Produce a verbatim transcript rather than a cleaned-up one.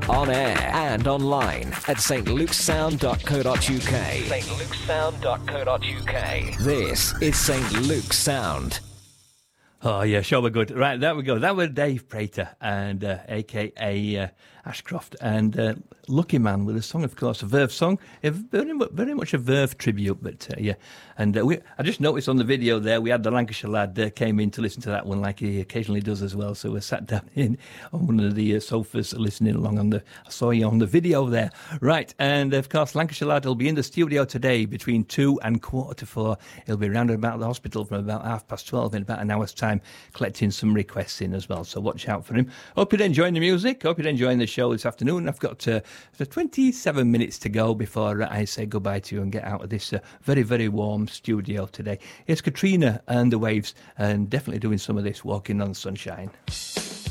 on air and online at s t luke's sound dot co dot u k. s t luke's sound dot co dot u k. This is Saint Luke's Sound. Oh, yeah, sure, we're good. Right, there we go. That was Dave Prater, and uh, a k a. Uh, Ashcroft, and uh, Lucky Man with a song, of course, a Verve song. A very, very much a Verve tribute, but uh, yeah. And uh, we, I just noticed on the video there, we had the Lancashire lad uh, came in to listen to that one, like he occasionally does as well. So we sat down in on one of the uh, sofas listening along on the, I saw you on the video there. Right, and of course, Lancashire lad will be in the studio today between two and quarter to four. He'll be round about the hospital from about half past twelve in about an hour's time, collecting some requests in as well. So watch out for him. Hope you're enjoying the music. Hope you're enjoying the show this afternoon. I've got uh, twenty-seven minutes to go before I say goodbye to you and get out of this uh, very, very warm studio today. It's Katrina and the Waves, and definitely doing some of this Walking on Sunshine.